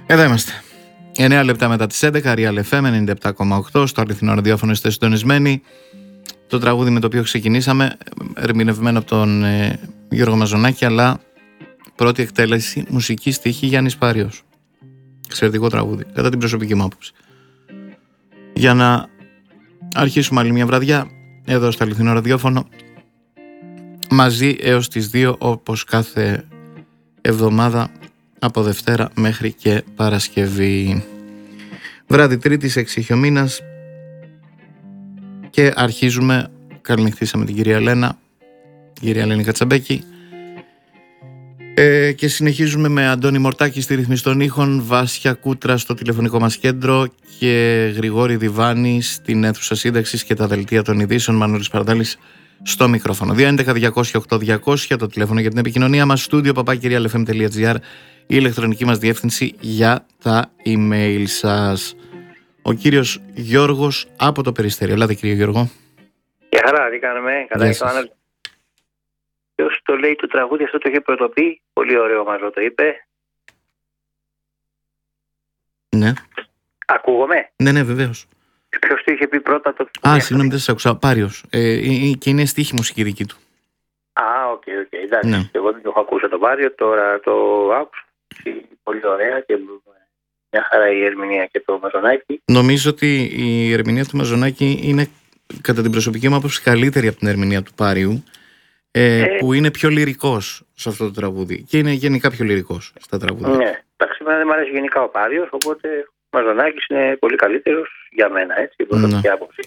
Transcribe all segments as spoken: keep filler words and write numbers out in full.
Εδώ είμαστε. εννέα λεπτά μετά τις έντεκα, Real εφ εμ ενενήντα επτά κόμμα οκτώ, στο αληθινό ραδιόφωνο είστε συντονισμένοι. Το τραγούδι με το οποίο ξεκινήσαμε, ερμηνευμένο από τον ε, Γιώργο Μαζονάκη, αλλά πρώτη εκτέλεση, μουσική στίχη Γιάννης Πάριος. Εξαιρετικό τραγούδι, κατά την προσωπική μου άποψη. Για να αρχίσουμε άλλη μια βραδιά, εδώ στο αληθινό ραδιόφωνο, μαζί έως τις δύο, όπως κάθε εβδομάδα, από Δευτέρα μέχρι και Παρασκευή. Βράδυ Τρίτης, έξι ο μήνας, και αρχίζουμε. Καληνυχτήσαμε την κυρία Λένα, την κυρία Ελένη Κατσαμπέκη, ε, και συνεχίζουμε με Αντώνη Μορτάκη στη ρυθμίση των ήχων, Βάσια Κούτρα στο τηλεφωνικό μας κέντρο και Γρηγόρη Διβάνη στην αίθουσα σύνταξης και τα δελτία των ειδήσεων. Μανώλης Παρδάλης στο μικρόφωνο. δύο έντεκα διακόσια οκτώ διακόσια το τηλέφωνο για την επικοινωνία μας. Στούντιο παπάκι real f m dot g r, η ηλεκτρονική μας διεύθυνση για τα email σας. Ο κύριος Γιώργος από το Περιστέρι. Ελάτε κύριε Γιώργο. Γεια χαρά, τι κάνουμε, καλά ήρθατε. Ποιος το λέει το τραγούδι αυτό, το είχε πρωτοποιεί, πολύ ωραίο μας το είπε. Ναι. Ακούγομαι. Ναι, ναι, βεβαίως. Ποιος το είχε πει πρώτα το... Α, συγγνώμη, δεν σας άκουσα. Πάριος. Ε, και είναι στίχη μουσική δική του. Α, οκ, okay, οκ, okay, εντάξει. Ναι. Εγώ δεν το έχω ακούσει τον Πάριο, τώρα το άκουσα. Πολύ ωραία και μια χαρά η ερμηνεία και το Μαζονάκη. Νομίζω ότι η ερμηνεία του Μαζονάκη είναι, κατά την προσωπική μου άποψη, καλύτερη από την ερμηνεία του Πάριου, ε, ε, που είναι πιο λυρικός σε αυτό το τραγούδι και είναι γενικά πιο λυρικός στα τραγούδια. Ναι, εντάξει, δεν μου αρέσει γενικά ο Πάριος, οπότε ο Μαζονάκης είναι πολύ καλύτερος για μένα, έτσι, η προσωπική ναι. άποψη.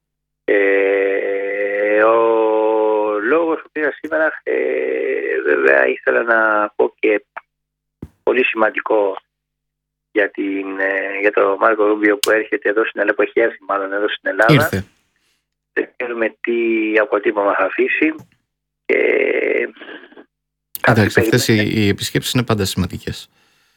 Ε, ο λόγος που πήρα σήμερα, ε, βέβαια ήθελα να πω και πολύ σημαντικό για, την, για το Μάρκο Ρούμπιο που έρχεται εδώ στην Ελλάδα, που έχει έρθει μάλλον εδώ στην Ελλάδα. Ήρθε. Δεν ξέρουμε τι αποτύπωμα θα αφήσει. Και... Εντάξει, αυτές οι, οι επισκέψεις είναι πάντα σημαντικές.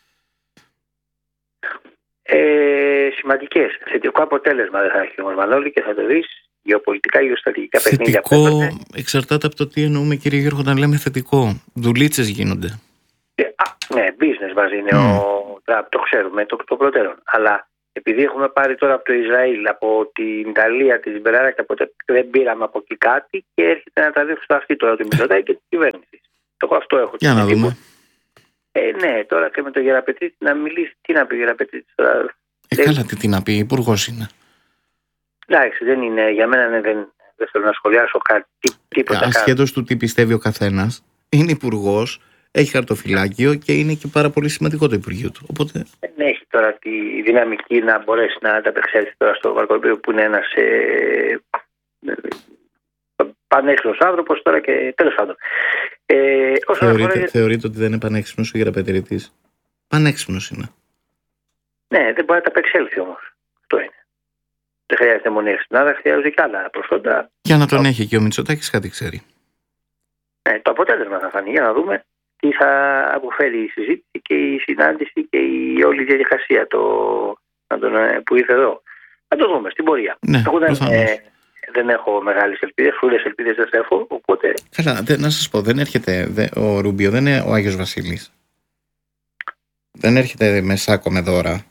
Ε, σημαντικές. Θετικό αποτέλεσμα δεν θα έχει όμως Μανώλη, και θα το δεις. Γεωπολιτικά, γεωστρατηγικά παιχνίδια. Θετικό εξαρτάται από το τι εννοούμε, κύριε Γιώργο, όταν λέμε θετικό. Δουλίτσες γίνονται. Ε, α, ναι, business μας είναι mm. ο Τραμπ, το ξέρουμε, το, το προτέρων. Αλλά επειδή έχουμε πάρει τώρα από το Ισραήλ, από την Ιταλία, τη Λιμπεράλα και από το... δεν πήραμε από εκεί κάτι, και έρχεται να τα δείξει στο αυτή τώρα του Μητσοτάκη και τη κυβέρνηση. Το αυτό έχω. Για να δούμε. Ε, ναι, τώρα και με τον Γεραπετρίτη να μιλήσει. Τι να πει ο Γεραπετρίτη τώρα. Ε, δεν... καλά, τι, τι να πει, υπουργός είναι. Εντάξει, δεν είναι, για μένα ναι, δεν, δεν θέλω να σχολιάσω κάτι, τί, τίποτα. Ασχέτως του τι πιστεύει ο καθένας, είναι υπουργός, έχει χαρτοφυλάκιο και είναι και πάρα πολύ σημαντικό το Υπουργείο του. Οπότε... δεν έχει τώρα τη δυναμική να μπορέσει να ανταπεξέλθει τώρα στο Μαρκοπέδιο, που είναι ένας ε, πανέξυπνος άνθρωπος τώρα, και τέλος πάντων. Ε, θεωρείτε, αφορά... θεωρείτε ότι δεν είναι πανέξυπνος ο Γεραπετρίτης? Πανέξυπνος είναι. Ναι, δεν μπορεί να ανταπεξέλθει όμως. Αυτό είναι. Δεν χρειάζεται μόνο η Ευθυνάδα, χρειάζονται και άλλα προσόντα. Για να τον έχει και ο Μητσοτάκης κάτι ξέρει. Ναι, το αποτέλεσμα θα φανεί, για να δούμε τι θα αποφέρει η συζήτηση και η συνάντηση και η όλη διαδικασία το, τον, που ήρθε εδώ. Θα το δούμε στην πορεία. Ναι, εγώ δεν, ε, δεν έχω μεγάλες ελπίδες, φούλες ελπίδες δεν έχω, οπότε... Καλά, δε, να σας πω, δεν έρχεται δε, ο Ρούμπιο, δεν είναι ο Άγιος Βασίλης. Δεν έρχεται με σάκο με δώρα.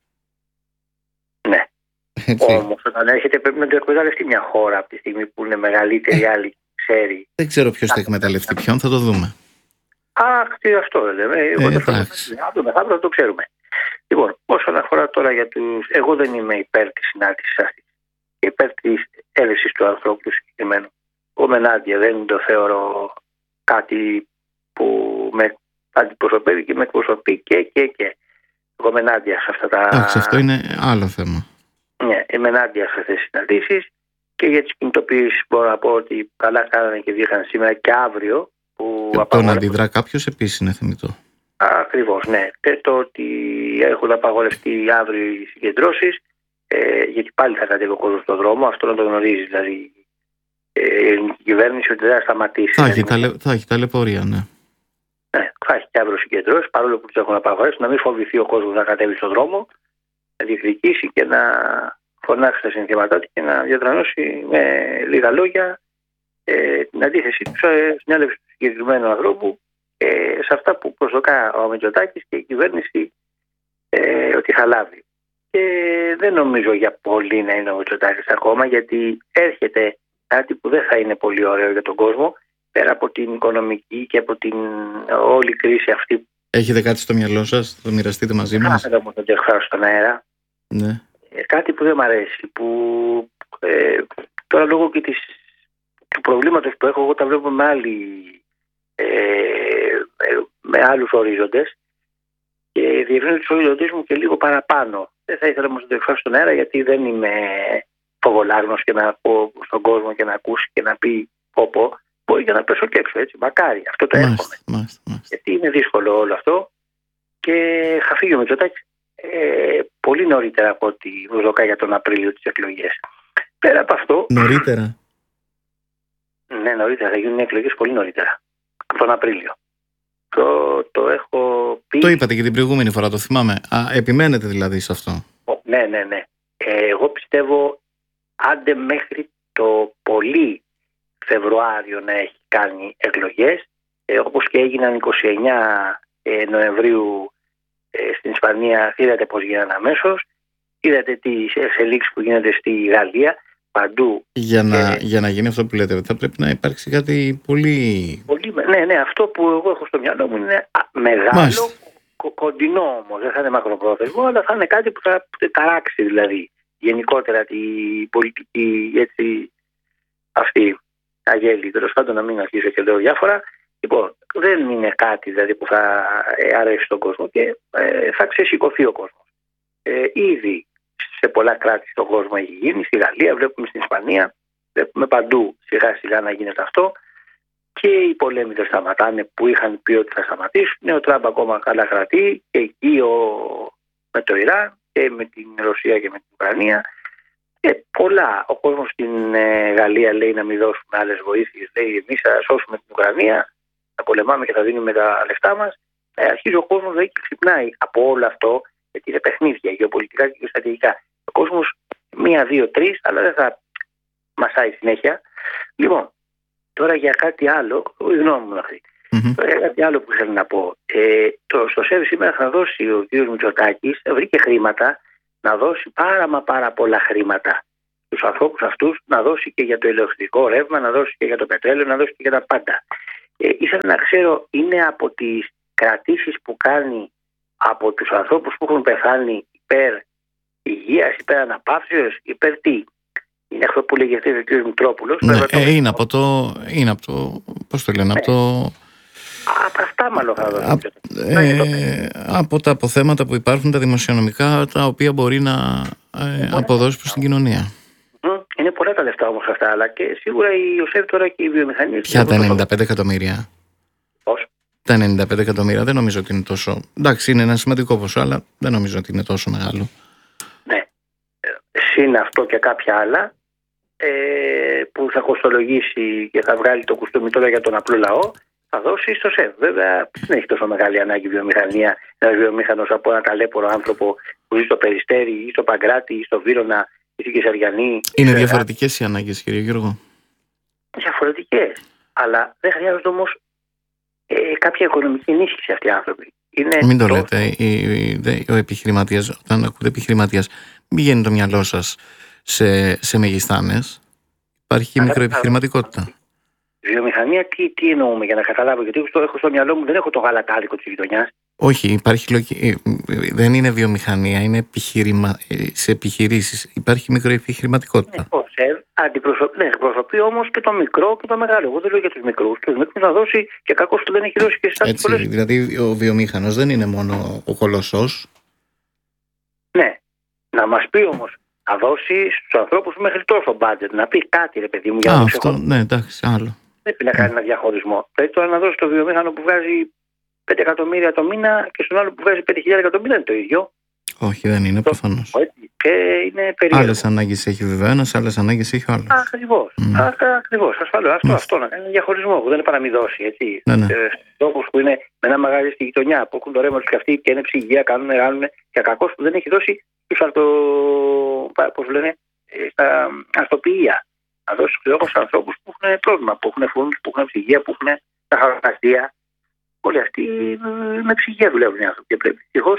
Ναι. Όμως όταν έρχεται πρέπει να το εκμεταλλευτεί μια χώρα από τη στιγμή που είναι μεγαλύτερη, ε, άλλη ξέρει. Δεν ξέρω ποιος θα εκμεταλλευτεί ποιον, θα το δούμε. Αχ, τι αυτό δεν λέμε. Εγώ δεν θα το ξέρουμε. Λοιπόν, όσον αφορά τώρα για τους... εγώ δεν είμαι υπέρ της συνάντησης αυτής. Υπέρ της έλευσης του ανθρώπου του συγκεκριμένου. Εγώ με Νάντια δεν το θεωρώ κάτι που με αντιπροσωπεύει και με εκπροσωπεί και και και. Εγώ με Νάντια σε αυτά τα... Εντάξει, αυτό είναι άλλο θέμα. Ναι, είμαι Νάντια σε αυτές τις συναντήσεις, και για τις κινητοποιήσεις μπορώ να πω ότι καλά κάνανε και βγήκαν σήμερα και αύριο. Και το να αντιδρά κάποιος επίσης είναι θεμιτό. Ακριβώς, ναι. Και το ότι έχουν απαγορευτεί αύριο οι συγκεντρώσεις, ε, γιατί πάλι θα κατέβει ο κόσμος στον δρόμο, αυτό να το γνωρίζει δηλαδή ε, η ελληνική κυβέρνηση, ότι δεν θα σταματήσει. Θα έχει, ταλαι, θα έχει ταλαιπωρία, ναι. Ναι, θα έχει και αύριο συγκεντρώσεις, παρόλο που τους έχουν απαγορεύσει, να μην φοβηθεί ο κόσμος να κατέβει στον δρόμο, να διεκδικήσει και να φωνάξει τα συνθήματά του και να διατρανώσει με λίγα λόγια ε, την αντίθεση του ε, στην έλευση του συγκεκριμένου ανθρώπου, ε, σε αυτά που προσδοκά ο Μητσοτάκης και η κυβέρνηση ε, ότι θα λάβει. Και δεν νομίζω για πολύ να είναι ο Μητσοτάκης ακόμα, γιατί έρχεται κάτι που δεν θα είναι πολύ ωραίο για τον κόσμο, πέρα από την οικονομική και από την όλη κρίση αυτή. Έχετε κάτι στο μυαλό σας, θα το μοιραστείτε μαζί μας? Θα μου το εκφράσω στον αέρα. Ναι. Ε, κάτι που δεν μ' αρέσει, που ε, τώρα λόγω και της, του προβλήματος που έχω, εγώ τα βλέπω με, άλλη, ε, με άλλους ορίζοντες και διευρύνω τους ορίζοντες μου και λίγο παραπάνω. Δεν θα ήθελα όμως να το εκφράσω στον αέρα, γιατί δεν είμαι φοβολάγνος και να πω στον κόσμο και να ακούσει και να πει πω πω. Μπορεί και να πέσω και έξω, έτσι. Μακάρι, αυτό το εύχομαι. Γιατί είναι δύσκολο όλο αυτό και θα φύγει ο Μητσοτάκης ε, πολύ νωρίτερα από ό,τι προσδοκά για τον Απρίλιο τις εκλογές. Πέρα από αυτό. Νωρίτερα. Ναι, νωρίτερα. Θα γίνουν οι εκλογές πολύ νωρίτερα. Από τον Απρίλιο. Το, το έχω πει. Το είπατε και την προηγούμενη φορά, το θυμάμαι. Α, επιμένετε δηλαδή σε αυτό? Ναι, ναι, ναι. Ε, εγώ πιστεύω άντε μέχρι το πολύ Φεβρουάριο να έχει κάνει εκλογές, ε, όπως και έγιναν είκοσι εννέα Νοεμβρίου ε, στην Ισπανία. Είδατε πώς γίνανε αμέσως, είδατε τις εξελίξεις που γίνονται στη Γαλλία, παντού. Για να, ε, για να γίνει αυτό που λέτε, θα πρέπει να υπάρξει κάτι πολύ... πολύ... Ναι, ναι, αυτό που εγώ έχω στο μυαλό μου είναι α, μεγάλο, κο, κοντινό όμως, δεν θα είναι μακροπρόθεσμο, αλλά θα είναι κάτι που θα ταράξει δηλαδή γενικότερα την πολιτική, έτσι, αυτή. Αγέλη, τέλος πάντων, να μην αρχίσω και λέω διάφορα. Λοιπόν, δεν είναι κάτι δηλαδή που θα αρέσει στον κόσμο και ε, θα ξεσηκωθεί ο κόσμος. Ε, ήδη σε πολλά κράτη στον κόσμο έχει γίνει, στη Γαλλία, βλέπουμε στην Ισπανία, βλέπουμε παντού σιγά σιγά να γίνεται αυτό και οι πολέμοι δεν σταματάνε που είχαν πει ότι θα σταματήσουν. Ο Τραμπ ακόμα καλά κρατεί και εκεί ο, με το Ιράν και με την Ρωσία και με την Ουκρανία. Και πολλά. Ο κόσμος στην ε, Γαλλία λέει να μην δώσουμε άλλες βοήθειες. Λέει εμείς θα σώσουμε την Ουκρανία, θα πολεμάμε και θα δίνουμε τα λεφτά μας. Ε, αρχίζει ο κόσμος δηλαδή και ξυπνάει από όλο αυτό, γιατί είναι παιχνίδια γεωπολιτικά και στρατηγικά. Ο κόσμος μία, δύο, τρεις, αλλά δεν θα μασάει συνέχεια. Λοιπόν, τώρα για κάτι άλλο, η γνώμη μου αυτή. Mm-hmm. Τώρα για κάτι άλλο που θέλω να πω. Ε, το, στο ΣΕΒ σήμερα θα δώσει ο κ. Μητσοτάκης, βρήκε χρήματα να δώσει πάρα μα πάρα πολλά χρήματα στους ανθρώπους αυτούς, να δώσει και για το ηλεκτρικό ρεύμα, να δώσει και για το πετρέλαιο, να δώσει και για τα πάντα. Ε, ήθελα να ξέρω, είναι από τις κρατήσεις που κάνει από τους ανθρώπους που έχουν πεθάνει υπέρ υγείας, υπέρ αναπαύσεως, υπέρ τι? Είναι αυτό που λέγεται ο κ. Μητρόπουλος. Ναι, ε, είναι από το, είναι από το, πώς το λένε, ναι. από το... Από αυτά μάλλον θα δω. Από, ε, από τα αποθέματα που υπάρχουν, τα δημοσιονομικά, τα οποία μπορεί να ε, αποδώσει προς την κοινωνία. Είναι πολλά τα λεφτά όμως αυτά, αλλά και σίγουρα η ΟΣΕΒ τώρα και η βιομηχανία. Ποια τα ενενήντα πέντε εκατομμύρια? Πώς? Τα ενενήντα πέντε εκατομμύρια δεν νομίζω ότι είναι τόσο... Εντάξει, είναι ένα σημαντικό ποσό, αλλά δεν νομίζω ότι είναι τόσο μεγάλο. Ναι. Συν αυτό και κάποια άλλα ε, που θα κοστολογήσει και θα βγάλει το κουστούμι τώρα για τον απλό λαό, θα δώσει στο ΣΕΒ. Βέβαια, δεν έχει τόσο μεγάλη ανάγκη βιομηχανία. Ένα βιομήχανο από ένα ταλέπορο άνθρωπο που ζει στο Περιστέρι ή στο Παγκράτη ή στο Βύρωνα ή στην Κεσαριανή. Είναι διαφορετικές οι ανάγκες, κύριε Γιώργο. Διαφορετικές. Αλλά δεν χρειάζονται όμως ε, κάποια οικονομική ενίσχυση αυτοί οι άνθρωποι. Είναι μην το το... λέτε. Ο επιχειρηματίας, όταν ακούτε επιχειρηματίας, μην γίνει το μυαλό σας σε, σε μεγιστάνες. Υπάρχει και μικροεπιχειρηματικότητα. Βιομηχανία, τι, τι εννοούμε για να καταλάβω, γιατί το έχω στο μυαλό μου, δεν έχω το γαλατάδικο της γειτονιάς. Όχι, υπάρχει λογική. Δεν είναι βιομηχανία, είναι επιχειρημα... σε επιχειρήσεις. Υπάρχει μικροεπιχειρηματικότητα. Ναι, ο ΣΕΒ αντιπροσωπεί, ναι, εκπροσωπεί όμως και το μικρό και το μεγάλο. Εγώ δεν λέω για τους μικρούς. Τους μικρούς να δώσει και κακώς του δεν έχει δώσει και στις έτσι. Δηλαδή, ο βιομήχανος δεν είναι μόνο ο κολοσσός. Ναι. Να μας πει όμως, να δώσει στους ανθρώπους μέχρι τόσο μπάτζετ, να πει κάτι, ρε παιδί μου, για να Α, αυτό, ναι, εντάξει, άλλο. Πρέπει να κάνει ένα διαχωρισμό. Δηλαδή τώρα να δώσει το βιομήχανο που βγάζει πέντε εκατομμύρια το μήνα και στον άλλο που βγάζει πέντε χιλιάδες εκατομμύρια είναι το ίδιο. Όχι, δεν είναι, προφανώς. Και είναι περίεργο. Άλλες ανάγκες έχει βέβαια ένας, άλλες ανάγκες έχει ο άλλος. Ακριβώς. Mm. Ακριβώς. Ασφαλώς. Αυτό, αυτό να κάνει διαχωρισμό που δεν είναι παρά μη δώσει. Έτσι. Ναι, ναι. Τόπους που είναι με ένα μαγαζί στη γειτονιά που έχουν το ρεύμα τους και αυτοί και είναι ψυγεία, κάνουν, κάνουν και κακώς που δεν έχει δώσει τους αρτο... πώς λένε, στα αστοποιεία. Να δώσει τους ανθρώπους που έχουν πρόβλημα, που έχουν φούρνους, που έχουν ψυγεία, που έχουν τα χαρακταστία. Όλοι αυτοί με ψυγεία δουλεύουν οι άνθρωποι και πρέπει. Ευτυχώς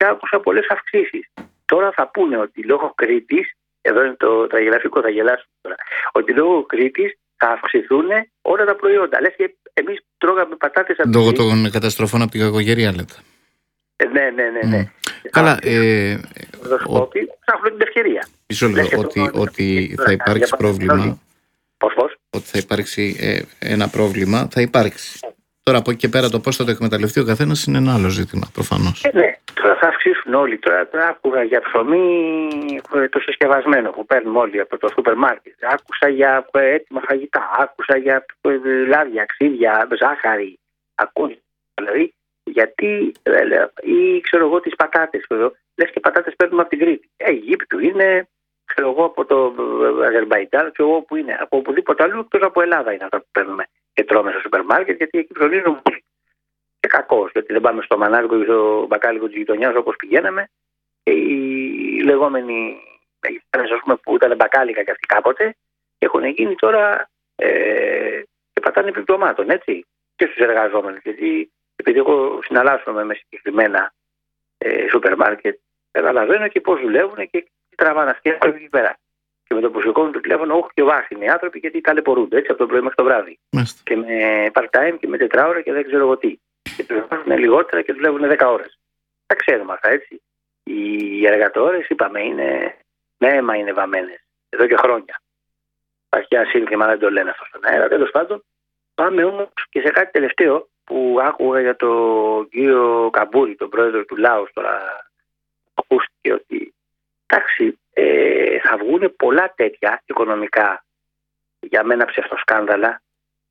και άκουσα πολλές αυξήσεις. Τώρα θα πούνε ότι λόγω Κρήτης, εδώ είναι το τραγελαφικό, θα γελάσουν τώρα, ότι λόγω Κρήτης θα αυξηθούν όλα τα προϊόντα. Λες και εμείς τρώγαμε πατάτες από λόγω των καταστροφών από την κακογερία, λέτε. Ε, ναι, ναι, ναι. ναι. Mm. Καλά. Ε, Οδοσκόποι ψάχνουν την ευκαιρία. Πίσω λέω ότι, ότι θα υπάρξει πρόβλημα. Πώς, πώς? Ότι θα υπάρξει ε, ένα πρόβλημα, θα υπάρξει. Τώρα από εκεί και πέρα το πώς θα το εκμεταλλευτεί ο καθένας είναι ένα άλλο ζήτημα, προφανώς. Ε, ναι, τώρα θα αυξήσουν όλοι. Τώρα, τώρα άκουγα για ψωμί το συσκευασμένο που παίρνουμε όλοι από το σούπερ μάρκετ. Άκουσα για έτοιμα φαγητά. Άκουσα για λάδια, ξύδια, ζάχαρη. Ακούω δηλαδή. Γιατί, ή ξέρω εγώ τις πατάτες. Λες και πατάτες παίρνουμε από την Κρήτη. Αιγύπτου είναι, ξέρω εγώ από το Αζερμπαϊτζάν, ξέρω εγώ που είναι. Από οπουδήποτε αλλού εκτός από Ελλάδα είναι αυτά που παίρνουμε και τρώμε στο σούπερ μάρκετ, γιατί εκεί ψωνίζουν πολύ. Και κακώς, γιατί δεν πάμε στο μανάβικο ή στο μπακάλικο της γειτονιάς όπως πηγαίναμε. Και οι λεγόμενοι Αιγυπτιάνες, ας πούμε, που ήταν μπακάλικα και αυτοί κάποτε, έχουν γίνει τώρα ε, και πατάνε επιπτωμάτων, έτσι, και στους εργαζόμενους. Γιατί επειδή εγώ συναλλάσσομαι με συγκεκριμένα ε, σούπερ μάρκετ, καταλαβαίνω και πώς δουλεύουν και τραβάνε αυτοί εκεί πέρα. Και με το που σηκώνουν το τηλέφωνο, όχι και βάσινοι οι άνθρωποι, γιατί ταλαιπωρούνται έτσι από το πρωί μέχρι το βράδυ. Μάλιστα. Και με part-time και με τετράωρα και δεν ξέρω εγώ τι. Και τους βάζουν λιγότερα και δουλεύουν δέκα ώρες. Τα ξέρουμε αυτά, έτσι. Οι εργατόρες, είπαμε, είναι με αίμα είναι βαμμένες εδώ και χρόνια. Υπάρχει ένα σύνθημα, δεν το λένε αυτό στον αέρα. Τέλος πάντων, πάμε όμως και σε κάτι τελευταίο που άκουγα για τον κύριο Καμπούρη, τον πρόεδρο του Λάους. Τώρα ακούστηκε ότι εντάξει, ε, θα βγουν πολλά τέτοια οικονομικά, για μένα ψευτοσκάνδαλα,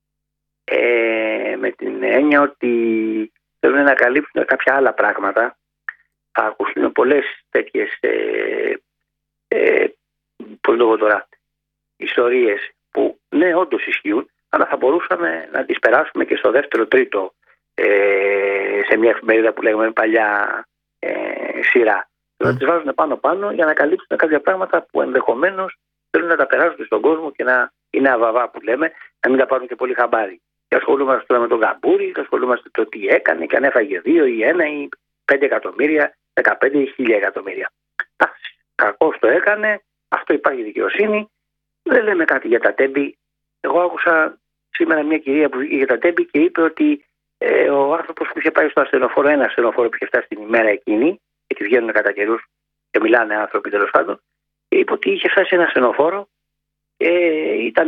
ε, με την έννοια ότι θέλουν να καλύψουν κάποια άλλα πράγματα. Θα ακούσουν πολλές τέτοιες ε, ε, πώς το πω τώρα, ιστορίες που ναι, όντως ισχύουν, αλλά θα μπορούσαμε να τις περάσουμε και στο δεύτερο, τρίτο, ε, σε μια εφημερίδα που λέγαμε παλιά ε, σειρά. Mm. Να τις βάζουν πάνω-πάνω για να καλύψουν κάποια πράγματα που ενδεχομένως θέλουν να τα περάσουν στον κόσμο και να είναι αβαβά που λέμε, να μην τα πάρουν και πολύ χαμπάρι. Και ασχολούμαστε τώρα με τον Καμπούρη, και ασχολούμαστε το τι έκανε και αν έφαγε δύο ή ένα ή πέντε εκατομμύρια, δεκαπέντε ή χίλια εκατομμύρια. Κακώς το έκανε, αυτό υπάρχει δικαιοσύνη. Δεν λέμε κάτι για τα τέμπη. Εγώ άκουσα σήμερα μια κυρία που βγήκε για τα τέμπη και είπε ότι ε, ο άνθρωπος που είχε πάει στο ασθενοφόρο, ένα ασθενοφόρο που είχε φτάσει την ημέρα εκείνη, γιατί βγαίνουν κατά καιρούς και μιλάνε άνθρωποι τέλος πάντων, είπε ότι είχε φτάσει ένα ασθενοφόρο και ήταν